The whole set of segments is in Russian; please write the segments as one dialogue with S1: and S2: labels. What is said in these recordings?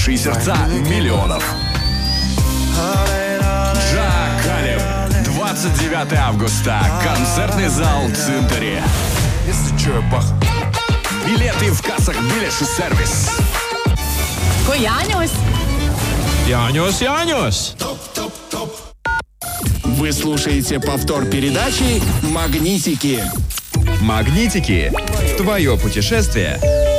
S1: Сердца миллионов. Джа Калиб. 29 августа. Концертный зал Цинтери. Билеты в кассах Билеши сервис.
S2: Янюс.
S3: Вы слушаете повтор передачи «Магнитики».
S2: Магнитики. Твое путешествие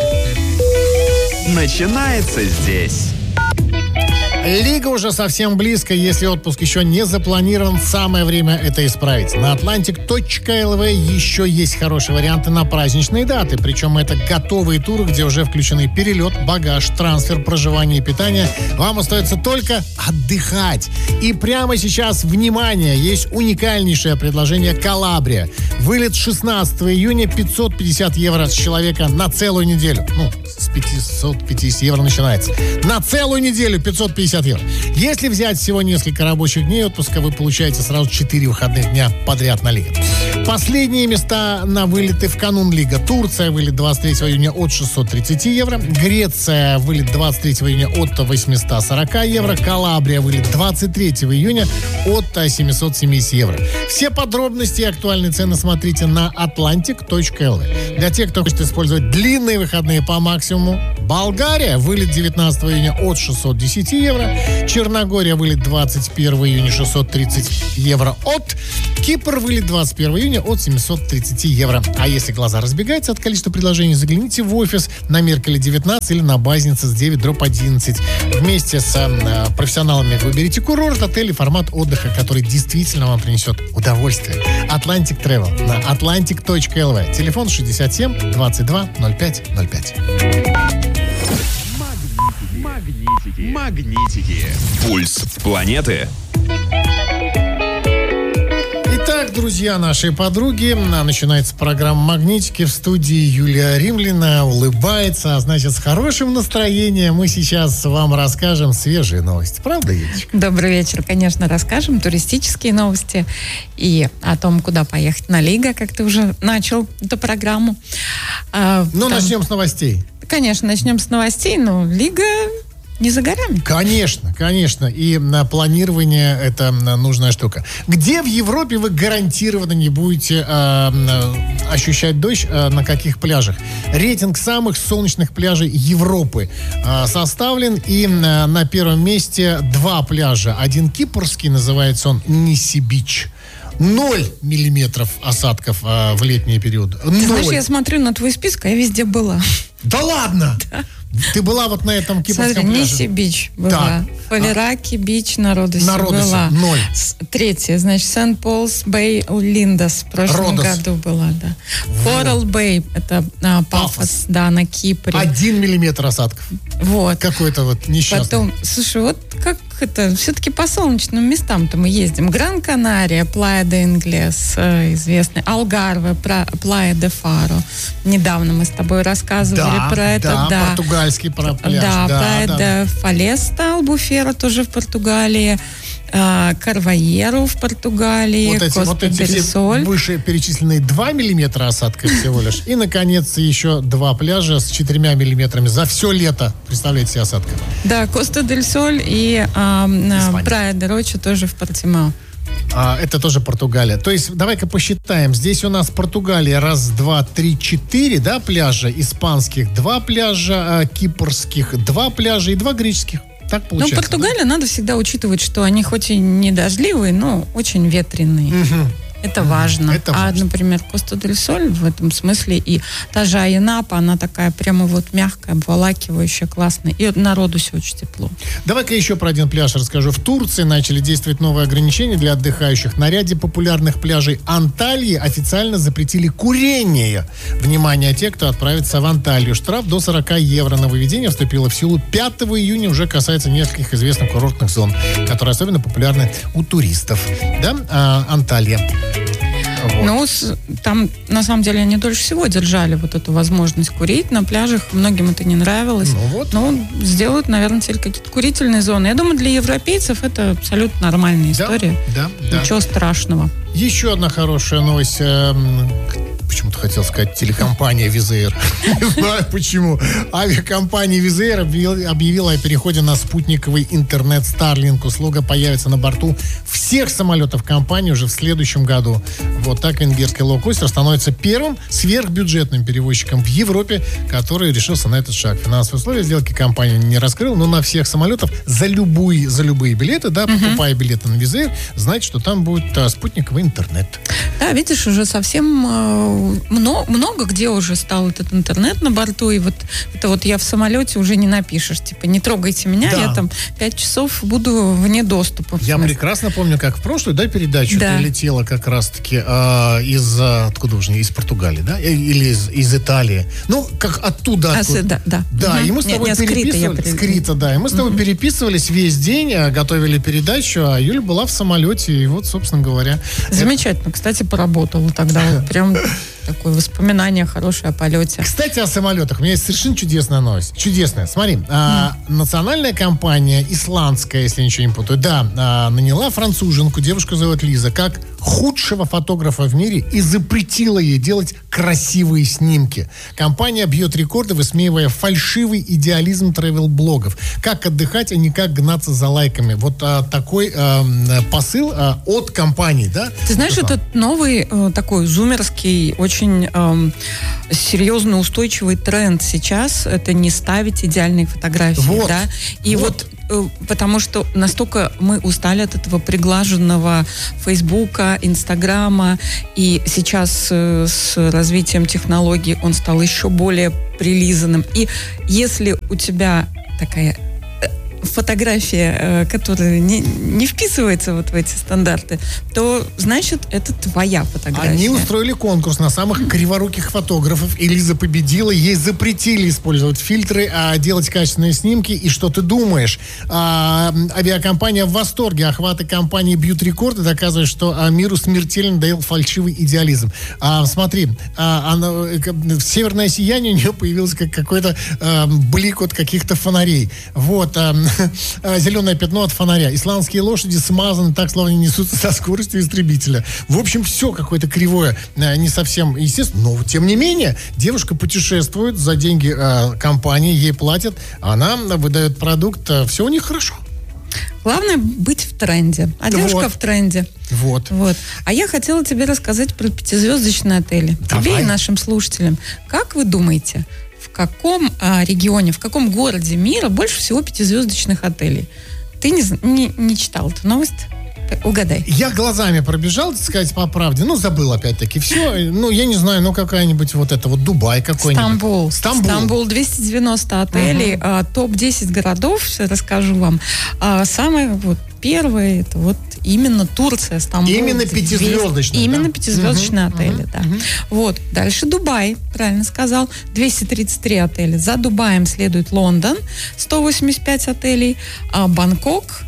S2: начинается здесь.
S4: Лига уже совсем близко. Если отпуск еще не запланирован, самое время это исправить. На Atlantic.lv еще есть хорошие варианты на праздничные даты. Причем это готовые туры, где уже включены перелет, багаж, трансфер, проживание и питание. Вам остается только отдыхать. И прямо сейчас, внимание, есть уникальнейшее предложение «Калабрия». Вылет 16 июня, 550 евро с человека на целую неделю. С 550 евро начинается. На целую неделю 550 евро. Если взять всего несколько рабочих дней отпуска, вы получаете сразу 4 выходных дня подряд на Лиге. Последние места на вылеты в канун Лига. Турция, вылет 23 июня от 630 евро. Греция, вылет 23 июня от 840 евро. Калабрия, вылет 23 июня от 770 евро. Все подробности и актуальные цены смотрите на atlantic.lv. Для тех, кто хочет использовать длинные выходные по максимуму, Болгария, вылет 19 июня от 610 евро. Черногория, вылет 21 июня 630 евро от. Кипр, вылет 21 июня от 730 евро. А если глаза разбегаются от количества предложений, загляните в офис на Меркеле 19 или на Базнице с 9/11. Вместе с профессионалами выберите курорт, отель и формат отдыха, который действительно вам принесет удовольствие. Atlantic Travel на atlantic.lv. Телефон 67 22 05 05.
S2: Магнитики. Пульс планеты.
S4: Итак, друзья, наши подруги, начинается программа «Магнитики». В студии Юлия Римляна улыбается, а значит, с хорошим настроением мы сейчас вам расскажем свежие новости. Правда, Юлечка?
S5: Добрый вечер. Конечно, расскажем туристические новости и о том, куда поехать на Лига, как ты уже начал эту программу.
S4: Начнем с новостей.
S5: Конечно, начнем с новостей, но Лига не за горами.
S4: Конечно. И на планирование это нужная штука. Где в Европе вы гарантированно не будете ощущать дождь, на каких пляжах? Рейтинг самых солнечных пляжей Европы составлен. И на первом месте 2 пляжа. Один кипрский, называется он Ниси-Бич. 0 миллиметров осадков в летний период.
S5: Ты знаешь, я смотрю на твой список, а я везде была.
S4: Да ладно? Да. Ты была вот на этом кипрском пляже?
S5: Ниси-Бич была. Фалераки-Бич на Родосе была.
S4: 0.
S5: Третья, значит, Сент-Полс-Бэй, Линдос в прошлом году была, да. Коралл-Бэй, это Пафос, да, на Кипре.
S4: 1 миллиметр осадков.
S5: Вот.
S4: Какой-то вот несчастный.
S5: Потом, слушай, вот как это, все-таки по солнечным местам-то мы ездим. Гран-Канария, Плая-де-Инглес, известный, Алгарве, Плая-де-Фаро. Недавно мы с тобой рассказывали про это. Да,
S4: португальский пляж.
S5: Да, Плая-де-Фалеста, Албуфера тоже в Португалии. Карваеру в Португалии,
S4: Коста-дель-Соль. Выше перечисленные 2 миллиметра осадков всего лишь. И, наконец, еще 2 пляжа с 4 миллиметрами за все лето. Представляете себе осадков.
S5: Да, Коста-дель-Соль и Прая-де-Роча тоже в Портимао.
S4: Это тоже Португалия. То есть, давай-ка посчитаем. Здесь у нас Португалия 1, 2, 3, 4, да, пляжа. Испанских 2 пляжа, кипрских 2 пляжа и 2 греческих. Так получается.
S5: Но Португалия надо всегда учитывать, что они хоть и не дождливые, но очень ветреные.
S4: Угу.
S5: Это важно. Например, Коста-дель-Соль в этом смысле и та же Айенапа, она такая прямо вот мягкая, обволакивающая, классная. И на Родосе очень тепло.
S4: Давай-ка еще про один пляж расскажу. В Турции начали действовать новые ограничения для отдыхающих. На ряде популярных пляжей Анталии официально запретили курение. Внимание, те, кто отправится в Анталию. Штраф до 40 евро. Нововведение вступило в силу 5 июня. Уже касается нескольких известных курортных зон, которые особенно популярны у туристов. Да? Анталия. Вот.
S5: Ну, там, на самом деле, они дольше всего держали вот эту возможность курить на пляжах. Многим это не нравилось. Ну, сделают, наверное, теперь какие-то курительные зоны. Я думаю, для европейцев это абсолютно нормальная история.
S4: Да.
S5: Ничего страшного.
S4: Еще одна хорошая новость. почему-то хотел сказать телекомпания Wizz Air. Не знаю почему. Авиакомпания Wizz Air объявила о переходе на спутниковый интернет Starlink. Услуга появится на борту всех самолетов компании уже в следующем году. Вот так венгерский лоукостер становится первым сверхбюджетным перевозчиком в Европе, который решился на этот шаг. Финансовые условия сделки компания не раскрыла, но на всех самолетах за любые билеты, да, покупая билеты на Wizz Air, знайте, что там будет спутниковый интернет.
S5: Да, видишь, уже совсем много где уже стал этот интернет на борту, и вот это вот я в самолете уже не напишешь, типа, не трогайте меня,
S4: Да.
S5: я там 5 часов буду вне доступа.
S4: Я прекрасно помню, как в прошлую, передачу
S5: Да.
S4: ты летела как раз-таки откуда уже, из Португалии, да? Или из Италии. Ну, как оттуда.
S5: Да.
S4: Да, и мы с тобой переписывались. С Крита, да. И мы с тобой переписывались весь день, готовили передачу, а Юля была в самолете, и вот, собственно говоря.
S5: Замечательно. Кстати, поработала тогда. Вот прям такое воспоминание хорошее о полете.
S4: Кстати, о самолетах. У меня есть совершенно чудесная новость. Чудесная. Смотри, национальная компания, исландская, если ничего не путаю, наняла француженку, девушку зовут Лиза, как худшего фотографа в мире и запретила ей делать красивые снимки. Компания бьет рекорды, высмеивая фальшивый идеализм тревел-блогов. Как отдыхать, а не как гнаться за лайками. Вот такой посыл от компании, да?
S5: Ты знаешь, это новый такой зумерский, очень серьезно устойчивый тренд сейчас. Это не ставить идеальные фотографии.
S4: Вот.
S5: Да? И вот потому что настолько мы устали от этого приглаженного Фейсбука, Инстаграма, и сейчас с развитием технологий он стал еще более прилизанным. И если у тебя такая фотография, которая не вписывается вот в эти стандарты, то, значит, это твоя фотография.
S4: Они устроили конкурс на самых криворуких фотографов, и Лиза победила. Ей запретили использовать фильтры, а делать качественные снимки. И что ты думаешь? Авиакомпания в восторге. Охваты компании бьют рекорды, доказывая, что миру смертельно дал фальшивый идеализм. Смотри, в северное сияние у нее появилось как какой-то блик от каких-то фонарей. Вот. Зеленое пятно от фонаря. Исландские лошади смазаны так, словно несутся со скоростью истребителя. В общем, все какое-то кривое, не совсем естественно. Но, тем не менее, девушка путешествует за деньги компании, ей платят, она выдает продукт, все у них хорошо.
S5: Главное быть в тренде. А девушка в тренде.
S4: Вот.
S5: А я хотела тебе рассказать про 5-звездочные отели.
S4: Давай.
S5: Тебе и нашим слушателям. Как вы думаете, в каком регионе, в каком городе мира больше всего 5-звездочных отелей? Ты не читал эту новость? Угадай.
S4: Я глазами пробежал, так сказать, по правде. Забыл опять-таки все. Я не знаю, какая-нибудь вот это вот Дубай какой-нибудь.
S5: Стамбул 290 отелей. Топ-10 городов, расскажу вам. Самое первое, это вот именно Турция, Стамбул.
S4: Именно 5-звездочные.
S5: Именно 5-звездочные отели, да. Вот. Дальше Дубай, правильно сказал. 233 отеля. За Дубаем следует Лондон, 185 отелей. Бангкок,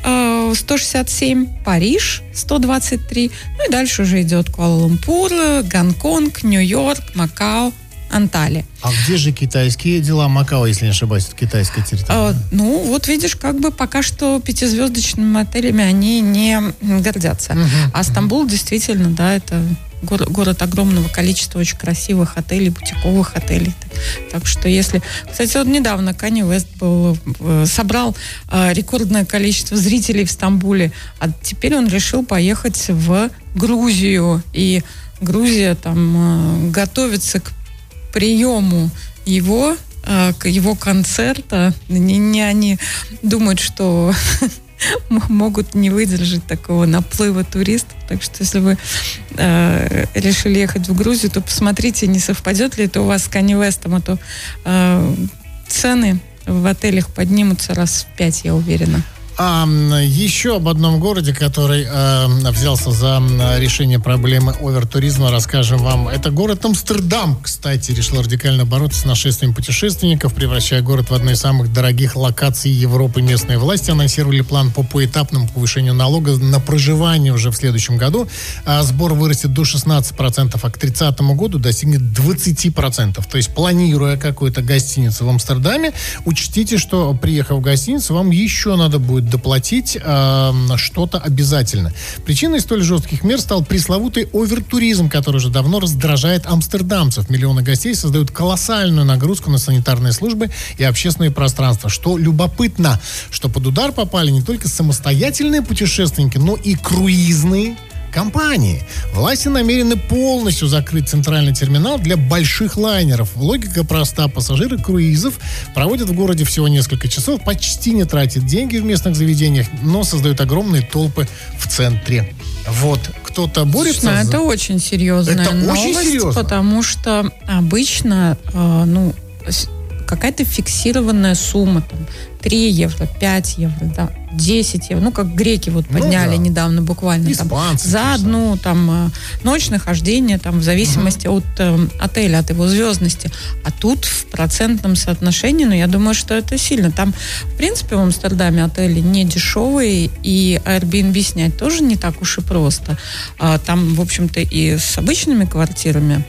S5: 167, Париж 123, и дальше уже идет Куала-Лумпур, Гонконг, Нью-Йорк, Макао, Анталия.
S4: А где же китайские дела? Макао, если не ошибаюсь, это китайская территория.
S5: Видишь, пока что 5-звездочными отелями они не гордятся. А Стамбул действительно, да, это город огромного количества очень красивых отелей, бутиковых отелей. Так что если... Кстати, недавно Канье Уэст собрал рекордное количество зрителей в Стамбуле, а теперь он решил поехать в Грузию. И Грузия там готовится к приему его, к его концерта. Они думают, что могут не выдержать такого наплыва туристов. Так что, если вы решили ехать в Грузию, то посмотрите, не совпадет ли это у вас с Канье Уэстом, а то цены в отелях поднимутся раз в 5, я уверена.
S4: Еще об одном городе, который взялся за решение проблемы овертуризма, расскажем вам. Это город Амстердам, кстати, решил радикально бороться с нашествием путешественников, превращая город в одну из самых дорогих локаций Европы. Местные власти анонсировали план по поэтапному повышению налога на проживание уже в следующем году. Сбор вырастет до 16%, а к 30 году достигнет 20%. То есть, планируя какую-то гостиницу в Амстердаме, учтите, что, приехав в гостиницу, вам еще надо будет будет доплатить что-то обязательно. Причиной столь жестких мер стал пресловутый овертуризм, который уже давно раздражает амстердамцев. Миллионы гостей создают колоссальную нагрузку на санитарные службы и общественные пространства. Что любопытно, что под удар попали не только самостоятельные путешественники, но и круизные компании. Власти намерены полностью закрыть центральный терминал для больших лайнеров. Логика проста. Пассажиры круизов проводят в городе всего несколько часов, почти не тратят деньги в местных заведениях, но создают огромные толпы в центре. Вот. Кто-то борется
S5: за... Это очень серьезная новость,
S4: очень серьезно.
S5: Потому что обычно, какая-то фиксированная сумма, там, 3 евро, 5 евро, да, 10 евро, как греки подняли недавно буквально там, за одну там ночь нахождения, там, в зависимости от отеля, от его звездности. А тут в процентном соотношении, я думаю, что это сильно. Там, в принципе, в Амстердаме отели не дешевые, и Airbnb снять тоже не так уж и просто. Там, в общем-то, и с обычными квартирами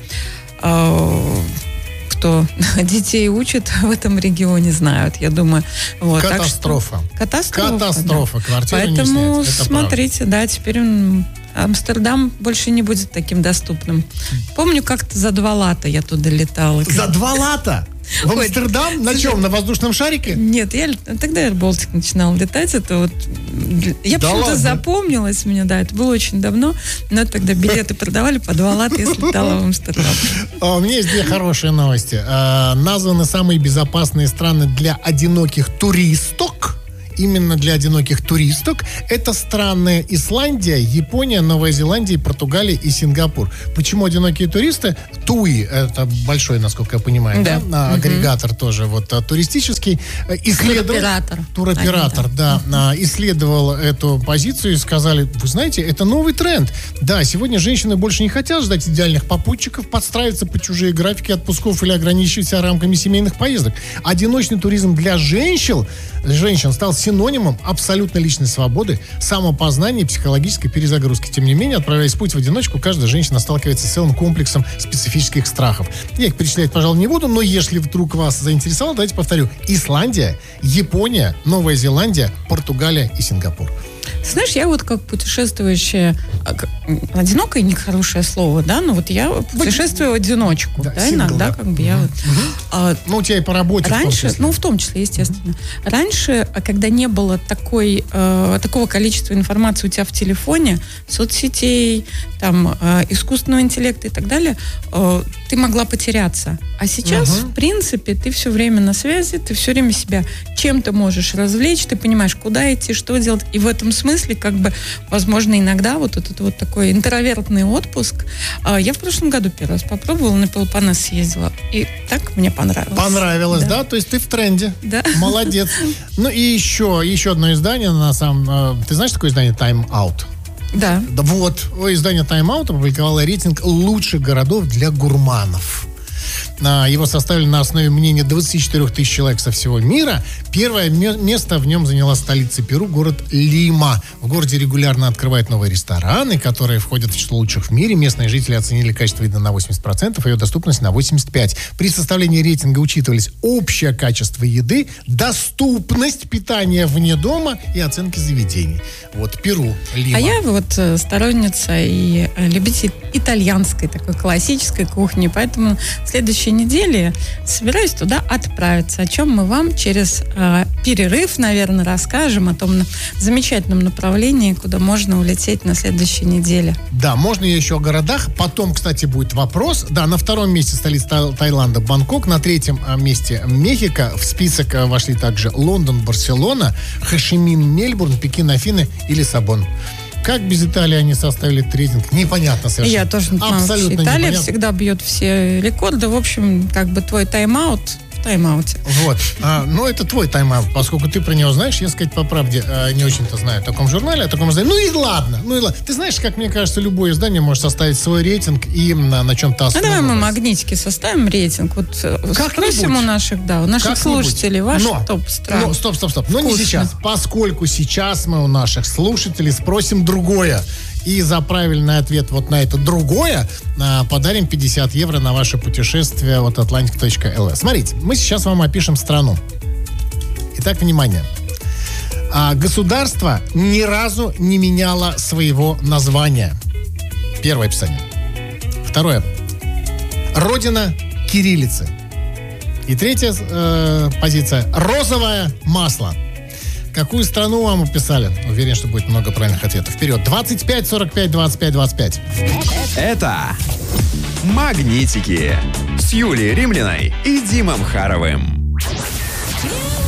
S5: кто детей учит в этом регионе, знают, я думаю. Вот.
S4: Катастрофа.
S5: Катастрофа.
S4: Да. Квартиру
S5: Поэтому
S4: не снять. Это
S5: смотрите,
S4: правда.
S5: Да, теперь Амстердам больше не будет таким доступным. Помню, как-то за 2 лата я туда летала.
S4: За 2 лата? В Амстердам? На чем? На воздушном шарике?
S5: Нет, тогда Air Baltic начинала летать. Это я почему-то запомнилась мне, да, это было очень давно, но тогда билеты продавали по 2 лата, я слетала в Амстердам.
S4: У меня есть 2 хорошие новости. Названы самые безопасные страны для одиноких туристок. Именно для одиноких туристок. Это страны Исландия, Япония, Новая Зеландия, Португалия и Сингапур. Почему одинокие туристы? TUI, это большой, насколько я понимаю, да? Агрегатор тоже туристический. Туроператор, да. Исследовал эту позицию и сказали, вы знаете, это новый тренд. Да, сегодня женщины больше не хотят ждать идеальных попутчиков, подстраиваться под чужие графики отпусков или ограничиваться рамками семейных поездок. Одиночный туризм для женщин стал синонимом абсолютной личной свободы, самопознания и психологической перезагрузки. Тем не менее, отправляясь в путь в одиночку, каждая женщина сталкивается с целым комплексом специфических страхов. Я их перечислять, пожалуй, не буду, но если вдруг вас заинтересовало, давайте повторю. Исландия, Япония, Новая Зеландия, Португалия и Сингапур.
S5: Знаешь, я как путешествующая, одинокое нехорошее слово, да, но я путешествую в одиночку, да, иногда я...
S4: у тебя и по работе
S5: раньше, в том числе, естественно. Раньше, когда не было такого количества информации у тебя в телефоне, соцсетей, там, искусственного интеллекта и так далее, ты могла потеряться. А сейчас, в принципе, ты все время на связи, ты все время себя чем-то можешь развлечь, ты понимаешь, куда идти, что делать. И в этом смысле, возможно, иногда этот такой интровертный отпуск. Я в прошлом году 1 раз попробовала, на Пелопоннес съездила. И так мне понравилось.
S4: Понравилось, да? То есть ты в тренде.
S5: Да.
S4: Молодец. Ну и еще одно издание, ты знаешь такое издание Time Out?
S5: Да.
S4: Издание Time Out опубликовало рейтинг лучших городов для гурманов. Его составили на основе мнения 24 тысяч человек со всего мира. Первое место в нем заняла столица Перу, город Лима. В городе регулярно открывают новые рестораны, которые входят в число лучших в мире. Местные жители оценили качество вида на 80%, ее доступность на 85%. При составлении рейтинга учитывались общее качество еды, доступность питания вне дома и оценки заведений. Перу, Лима.
S5: А я сторонница и любитель итальянской такой классической кухни, поэтому в следующей неделе собираюсь туда отправиться, о чем мы вам через перерыв, наверное, расскажем, о том замечательном направлении, куда можно улететь на следующей неделе.
S4: Да, можно еще о городах. Потом, кстати, будет вопрос. Да, на 2-м месте столица Таиланда Бангкок, на 3-м месте Мехико. В список вошли также Лондон, Барселона, Хошимин, Мельбурн, Пекин, Афины и Лиссабон. Как без Италии они составили рейтинг? Непонятно совершенно.
S5: Я тоже не понимаю.
S4: Абсолютно
S5: Италия
S4: непонятно.
S5: Всегда бьет все рекорды. В общем, твой тайм-аут в тайм-ауте.
S4: Это твой тайм-аут, поскольку ты про него знаешь, я, сказать по правде, не очень-то знаю о таком журнале, о таком издании. Ну и ладно. Ты знаешь, как мне кажется, любое издание может составить свой рейтинг и на чем-то основываться.
S5: Давай мы магнитики составим рейтинг. Спросим у наших слушателей ваш топ стран.
S4: Стоп. Но не сейчас. Поскольку сейчас мы у наших слушателей спросим другое. И за правильный ответ на это другое подарим 50 евро на ваше путешествие от Atlantic.lv. Смотрите, мы сейчас вам опишем страну. Итак, внимание. Государство ни разу не меняло своего названия. Первое описание. Второе. Родина кириллицы. И третья позиция. Розовое масло. Какую страну вам описали? Уверен, что будет много правильных ответов. Вперед. 25, 45, 25, 25.
S2: Это «Магнитики» с Юлией Римляной и Димом Харовым.